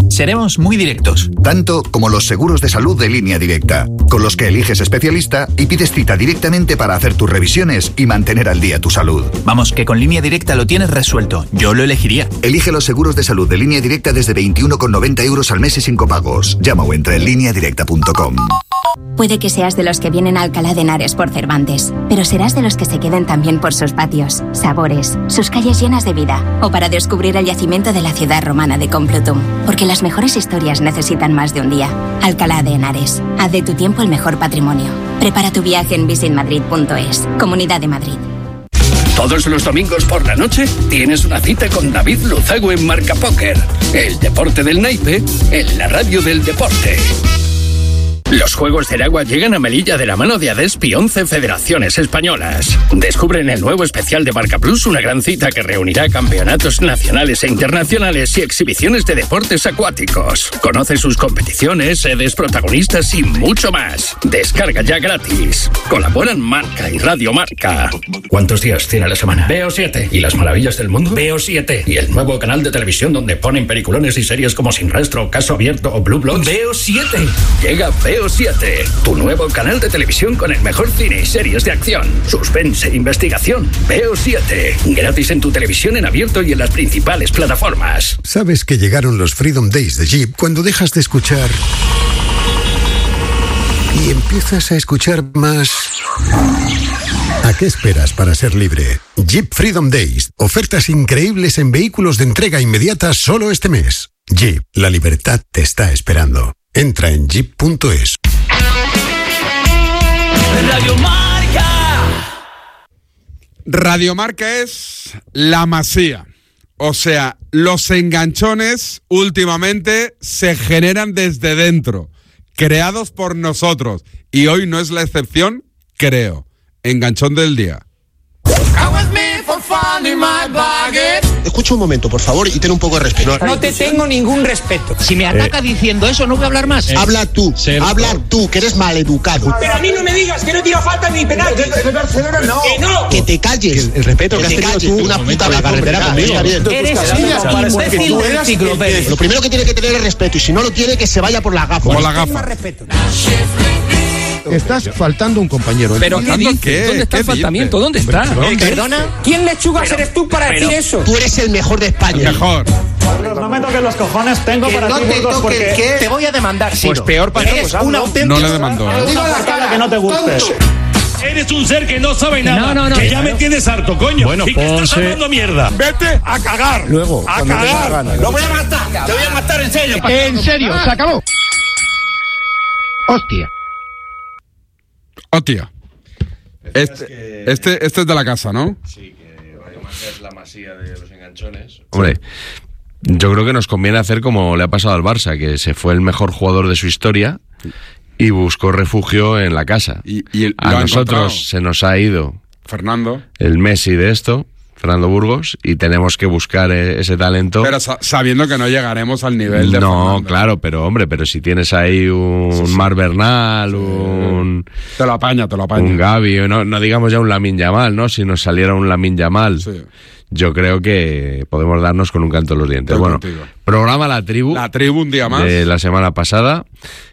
Seremos muy directos. Tanto como los seguros de salud de Línea Directa, con los que eliges especialista y pides cita directamente para hacer tus revisiones y mantener al día tu salud. Vamos, que con Línea Directa lo tienes resuelto. Yo lo elegiría. Elige los seguros de salud de Línea Directa desde 21,90 € al mes y sin copagos. Llama o entra en lineadirecta.com. Puede que seas de los que vienen a Alcalá de Henares por Cervantes, pero serás de los que se queden también por sus patios, sabores, sus calles llenas de vida, o para descubrir el yacimiento de la ciudad romana de Complutum. Porque las mejores historias necesitan más de un día. Alcalá de Henares. Haz de tu tiempo el mejor patrimonio. Prepara tu viaje en visitmadrid.es. Comunidad de Madrid. Todos los domingos por la noche tienes una cita con David Luzago en Marca Póker. El deporte del naipe en la radio del deporte. Los Juegos del Agua llegan a Melilla de la mano de Adespi 11 Federaciones Españolas. Descubre en el nuevo especial de Marca Plus una gran cita que reunirá campeonatos nacionales e internacionales y exhibiciones de deportes acuáticos. Conoce sus competiciones, sedes, protagonistas y mucho más. Descarga ya gratis. Colaboran Marca y Radio Marca. ¿Cuántos días tiene la semana? Veo 7. ¿Y las maravillas del mundo? Veo 7. ¿Y el nuevo canal de televisión donde ponen peliculones y series como Sin Rastro, Caso Abierto o Blue Bloods? Veo 7. Llega Veo 7, tu nuevo canal de televisión con el mejor cine y series de acción, suspense e investigación. Veo 7, gratis en tu televisión en abierto y en las principales plataformas. ¿Sabes que llegaron los Freedom Days de Jeep cuando dejas de escuchar y empiezas a escuchar más? ¿A qué esperas para ser libre? Jeep Freedom Days, ofertas increíbles en vehículos de entrega inmediata solo este mes. Jeep, la libertad te está esperando. Entra en jeep.es. Radio Marca. Radio Marca es la Masía. O sea, los enganchones últimamente se generan desde dentro, creados por nosotros. Y hoy no es la excepción, creo. Enganchón del día. Escucha un momento, por favor, y ten un poco de respeto. No te tengo ningún respeto. Si me ataca diciendo eso, no voy a hablar más. Habla tú, que eres maleducado. Pero a mí no me digas que no tiro falta ni penal. No. Que no. Que te calles. El respeto que has tenido tú una puta la carretera conmigo. Eres un imbécil de enciclopedia. Lo primero que tiene que tener es respeto, y si no lo tiene, que se vaya por la gafa. Por la gafa. Más respeto. Estás faltando un compañero. ¿Pero qué dices? ¿Qué? ¿Dónde está el faltamiento? ¿Dónde está? ¿Perdona? ¿Quién lechugas eres tú para decir eso? Tú eres el mejor de España. Mejor. No me toques los cojones, tengo Que para no ti, te Burgos, toques, porque... que te voy a demandar. Pues peor para eres un auténtico... No le demandó. Digo la cara que no te guste. Eres un ser que no sabe nada. No, que ya me tienes harto, coño. Bueno, y que estás hablando mierda. Vete a cagar. Luego, a cagar. Lo voy a matar. Te voy a matar en serio. En serio, se acabó. Hostia. Hostia. Este es de la casa, ¿no? Sí, que Radio Marca es la Masía de los enganchones. Hombre, yo creo que nos conviene hacer como le ha pasado al Barça, que se fue el mejor jugador de su historia y buscó refugio en la casa. Y a nosotros se nos ha ido Fernando, el Messi de esto, Fernando Burgos, y tenemos que buscar ese talento. Pero sabiendo que no llegaremos al nivel de Fernando. Claro, pero si tienes ahí un Mar Bernal, Te lo apaña. un Gavi, no digamos ya un Lamine Yamal, ¿no? Si nos saliera un Lamine Yamal, sí. Yo creo que podemos darnos con un canto en los dientes. Estoy bueno, contigo. Programa La Tribu un día más. De la semana pasada.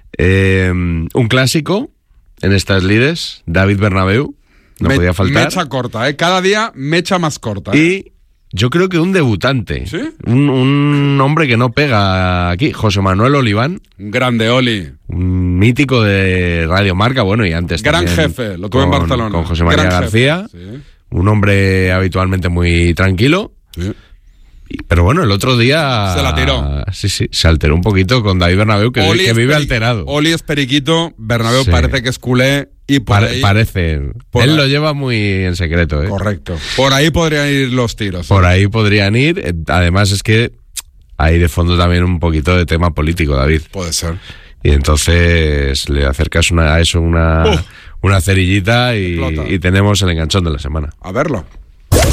Un clásico en estas lides, David Bernabéu. No podía faltar. Mecha corta, cada día mecha más corta. Y yo creo que un debutante. ¿Sí? Un hombre que no pega aquí, José Manuel Oliván. Un grande Oli. Un mítico de Radio Marca, bueno, y antes Gran también jefe, lo tuve en Barcelona. Con José María García. Sí. Un hombre habitualmente muy tranquilo. Sí. Pero bueno, el otro día... Se la tiró. Sí, se alteró un poquito con David Bernabéu, que vive alterado. Oli es periquito, Bernabéu parece que es culé. Y parece. Él lo lleva muy en secreto, ¿eh? Correcto. Por ahí podrían ir los tiros. Por ahí podrían ir. Además es que hay de fondo también un poquito de tema político, David. Puede ser. Y entonces le acercas a eso una cerillita y tenemos el enganchón de la semana. A verlo. Y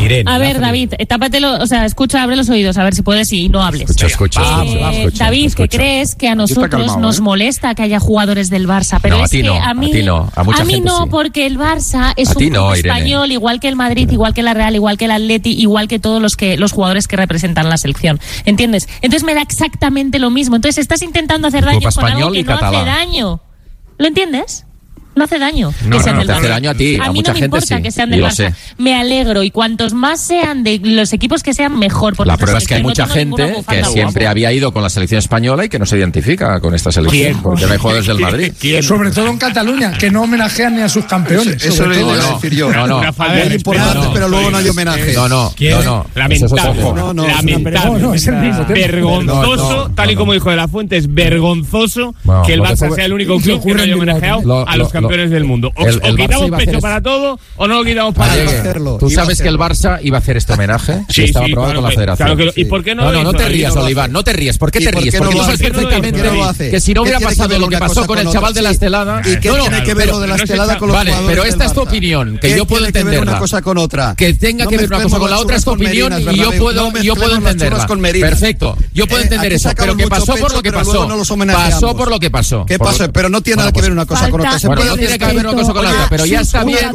Irene. A ver, David, tápatelo, o sea, escucha, abre los oídos, a ver si puedes y no hables. Escucha. David, ¿qué crees que a nosotros nos molesta que haya jugadores del Barça? Pero No, es a ti que no, a mí a ti no, a mucha gente no, sí. porque el Barça es A ti un club no, Irene. español, igual que el Madrid, igual que la Real, igual que el Atleti, igual que todos los jugadores que representan la selección. ¿Entiendes? Entonces me da exactamente lo mismo. Entonces estás intentando hacer daño con algo que no hace daño. ¿Lo entiendes? No hace daño. No te hace daño a ti, a mí mucha no me gente importa sí. que sean del Lo Barça. sé. Me alegro y cuantos más sean de los equipos que sean, mejor. La prueba es que hay mucha gente que siempre había ido con la selección española y que no se identifica con esta selección. ¿Quién? Porque no hay jugadores del Madrid. Sobre todo en Cataluña, que no homenajean ni a sus campeones. Eso lo iba a decir yo. No. Muy importante, pero luego no hay homenaje. No. Lamentable. Es el mismo tema. Vergonzoso, tal y como dijo De La Fuente, es vergonzoso que el Barça sea el único club que no haya homenajeado a los campeones del mundo. O quitamos pecho para todo o no lo quitamos para nada. ¿Tú sabes que el Barça iba a hacer este homenaje? Sí, estaba aprobado con la federación. ¿Y por qué no? No te rías, Oliván, no te ríes. ¿Por qué te ríes? Porque tú sabes perfectamente que si no hubiera pasado lo que pasó con el chaval de la estelada... ¿Y qué tiene que ver lo de la estelada con los jugadores? Vale, pero esta es tu opinión, que yo puedo entenderla. Una cosa con otra. Que tenga que ver una cosa con la otra es tu opinión y yo puedo entenderla. Perfecto, yo puedo entender eso, pero que pasó por lo que pasó. Pasó por lo que pasó. ¿Qué pasó? Pero no tiene nada que ver una cosa con otra. Bueno, no tiene que ver una cosa con la otra, pero ya está bien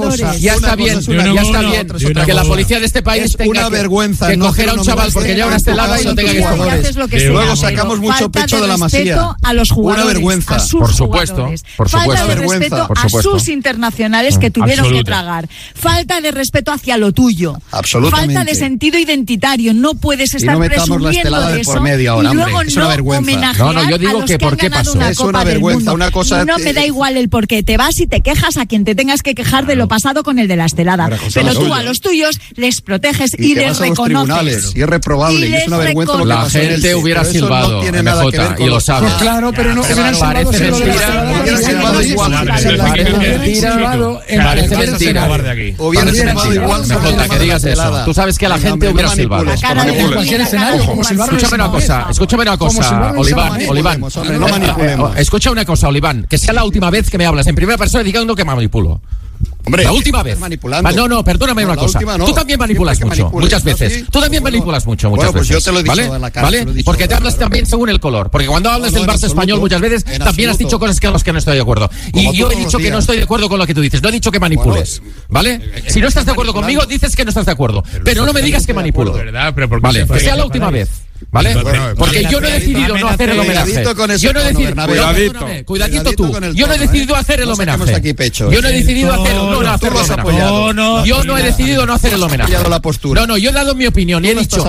que la policía de este país tenga que coger a un chaval porque lleva una estelada y lo tenga que escoger. Luego sacamos mucho pecho de la Masía. A los jugadores, una vergüenza. a sus por supuesto, jugadores. por supuesto. Falta de respeto a sus internacionales que tuvieron que tragar. Falta de respeto hacia lo tuyo. Absolutamente. Falta de sentido identitario. No puedes estar presumiendo de eso y luego no homenajear yo digo a los que que han por qué ganado pasó. una Es Copa una del vergüenza, Mundo. una cosa... No me da igual el por qué. Te vas y te quejas a quien te tengas que quejar de lo pasado con el de la estelada. Pero tú a los tuyos les proteges y les reconoces. Y es reprobable, y es una vergüenza lo que la pasó en el gente hubiera silbado, MJ, y lo sabes. Pues claro, pero no parece mentira. Parece mentira. MJ, que digas eso. Tú sabes que la gente hubiera silbado. Escúchame una cosa, Oliván. No manipulemos. Escucha una cosa, Oliván. Que sea la última vez que me hablas en primera persona diciendo que manipulo. Hombre, la última vez. No, perdóname una cosa. Tú también manipulas mucho, muchas veces. Tú también manipulas mucho, muchas veces. Pues yo te lo he dicho en la cara. ¿Vale? Porque te hablas también según el color. Porque cuando hablas del Barça español muchas veces también has dicho cosas con las que no estoy de acuerdo. Y yo he dicho que no estoy de acuerdo con lo que tú dices. No he dicho que manipules. ¿Vale? Si no estás de acuerdo conmigo, dices que no estás de acuerdo. Pero no me digas que manipulo. Vale, que sea la última vez. ¿Vale? Porque yo no he decidido no hacer el homenaje. Yo no he decidido. Cuidadito tú. Yo no he decidido hacer el homenaje. Yo no he decidido hacerlo. Yo no he decidido no hacer el homenaje. No, yo he dado mi opinión y he dicho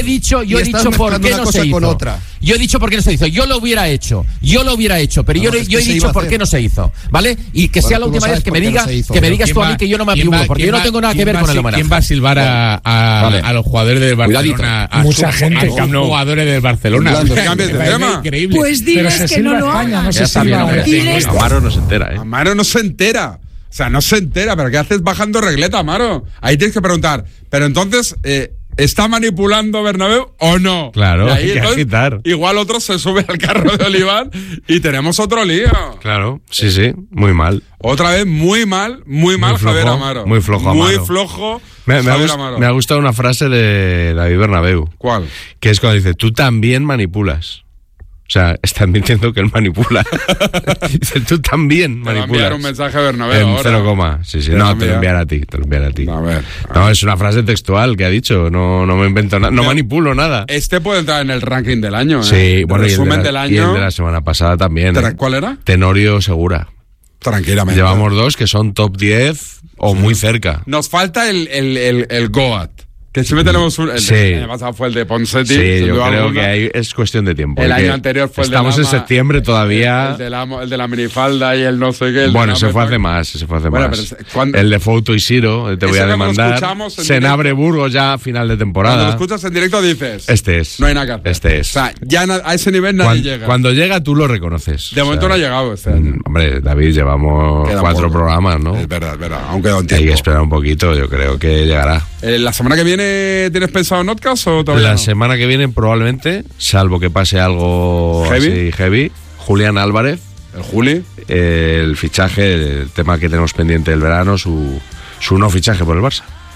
por qué no se hizo. Yo he dicho por qué no se hizo. Yo lo hubiera hecho, pero yo he dicho por qué no se hizo, ¿vale? Y que sea la última vez que me digas tú a mí que yo no me atribuyo, porque yo no tengo nada que ver con el homenaje. ¿Quién va a silbar a los jugadores del Barcelona? Mucha gente. Jugadores del Barcelona. Increíble. Pues diles que no lo hagan. Amaro no se entera, ¿eh? Amaro no se entera. O sea, no se entera. ¿Pero qué haces bajando regleta, Amaro? Ahí tienes que preguntar. Pero entonces, ¿está manipulando Bernabéu o no? Claro, y ahí, hay que entonces, agitar. Igual otro se sube al carro de Oliván y tenemos otro lío. Claro, sí, muy mal. Otra vez muy mal Javier Amaro. Muy flojo Amaro. Muy flojo me ha gustado una frase de David Bernabéu. ¿Cuál? Que es cuando dice, tú también manipulas. O sea, están diciendo que él manipula. Dice, tú también manipulas. Te va a enviar un mensaje a Bernabéu ahora. 0, sí. No, te lo enviará a ti. A ver. No, es una frase textual que ha dicho. No me invento nada. No manipulo nada. Este puede entrar en el ranking del año, ¿eh? Sí, bueno, resumen del año. Y el de la semana pasada también. ¿Cuál era? Tenorio Segura. Tranquilamente. Llevamos 2 que son top 10 o muy cerca. Nos falta el Goat. Que siempre tenemos el año pasado fue el de Ponseti. Sí, yo creo que es cuestión de tiempo. El año anterior fue el de Estamos en septiembre todavía. El de la minifalda y el no sé qué. Bueno, se fue hace más. El de Fouto y Siro, te voy a demandar. Senabre Burgos ya a final de temporada. Cuando lo escuchas en directo dices... Este es. No hay nada que hacer. Este es. O sea, ya a ese nivel nadie llega. Cuando llega tú lo reconoces. De momento no ha llegado este año. Hombre, David, llevamos 4 programas, ¿no? Es verdad. Aún queda un tiempo. Hay que esperar un poquito, yo creo que llegará. ¿La semana que viene tienes pensado en Notcast o todavía La semana que viene probablemente, salvo que pase algo heavy, Julián Álvarez. ¿El Juli? El fichaje, el tema que tenemos pendiente del verano, su no fichaje por el Barça.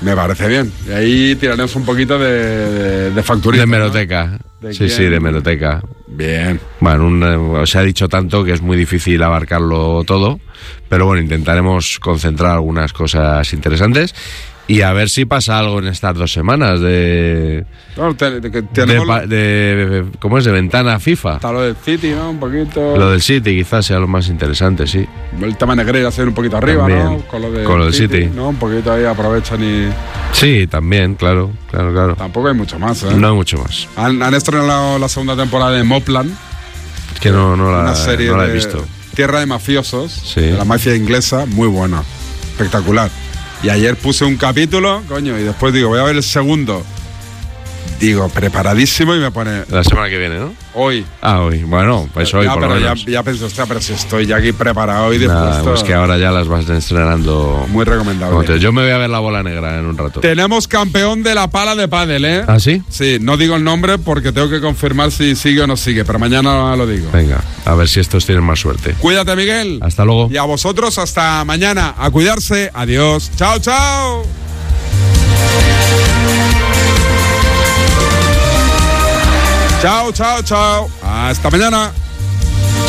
Me parece bien. Y ahí tiraremos un poquito de facturita. De hemeroteca. ¿no? Sí, de hemeroteca. Bien. Bueno, se ha dicho tanto que es muy difícil abarcarlo todo, pero bueno, intentaremos concentrar algunas cosas interesantes y a ver si pasa algo en estas 2 semanas ¿cómo es? De ventana FIFA. Está lo del City, ¿no? Un poquito. Lo del City quizás sea lo más interesante, sí. El tema Negreira hacer un poquito arriba, también, ¿no? Con lo del City, ¿no? Un poquito ahí aprovechan y... Sí, también, claro. Tampoco hay mucho más, ¿eh? No hay mucho más. Han estrenado la segunda temporada de Mopland. Es que no una serie la he visto. Tierra de mafiosos, sí. De la mafia inglesa, muy buena, espectacular. Y ayer puse un capítulo, coño, y después digo, voy a ver el segundo. Digo, preparadísimo y me pone... La semana que viene, ¿no? Hoy. Hoy. Bueno, pues hoy por lo menos. Ya pensé, hostia, pero si estoy ya aquí preparado y dispuesto... Pues que ahora ya las vas estrenando... Muy recomendable. Yo me voy a ver La Bola Negra en un rato. Tenemos campeón de la pala de pádel, ¿eh? ¿Ah, sí? Sí, no digo el nombre porque tengo que confirmar si sigue o no sigue, pero mañana lo digo. Venga, a ver si estos tienen más suerte. Cuídate, Miguel. Hasta luego. Y a vosotros hasta mañana. A cuidarse. Adiós. Chao, chao. Chao, chao, chao. Hasta mañana.